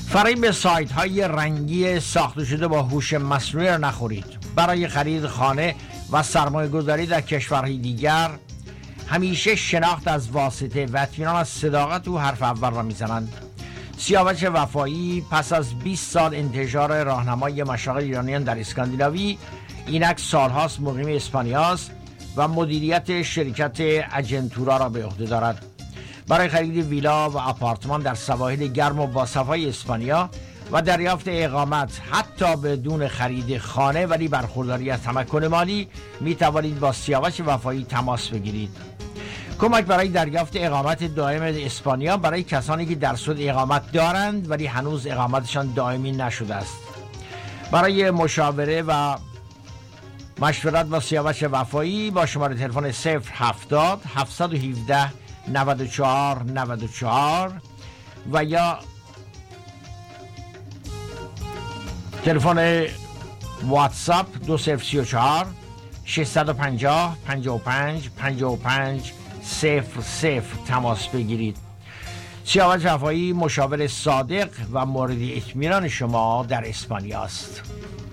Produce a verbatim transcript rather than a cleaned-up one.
فریب سایت های رنگی ساخته شده با هوش مصنوعی را نخورید. برای خرید خانه و سرمایه گذاری در کشورهای دیگر همیشه شناخت از واسطه و اطمینان از صداقت و حرف اول را میزنند. سیاوش وفایی پس از بیست سال انتشار راهنمای مشاغل ایرانیان در اسکاندیناوی اینک سالهاست مقیم اسپانیاست و مدیریت شرکت اجنتورا را به عهده دارد. برای خرید ویلا و آپارتمان در سواحل گرم و باصفای اسپانیا و دریافت اقامت حتی بدون خرید خانه ولی برخورداری از تمکن مالی می توانید با سیاوش وفایی تماس بگیرید. کمک برای دریافت اقامت دائم اسپانیا برای کسانی که در سود اقامت دارند ولی هنوز اقامتشان دائمی نشده است. برای مشاوره و مشورت با سیاوش وفایی با شماره تلفن صفر هفتاد هفتصد و هفده نود و چهار نود و چهار و یا تلفن واتساپ دو صفر سی و چهار ششصد و پنجاه پنجاه و پنج پنجاه و پنج صفر صفر تماس بگیرید. سیاوش وفایی مشاور صادق و مورد اطمینان شما در اسپانیا است.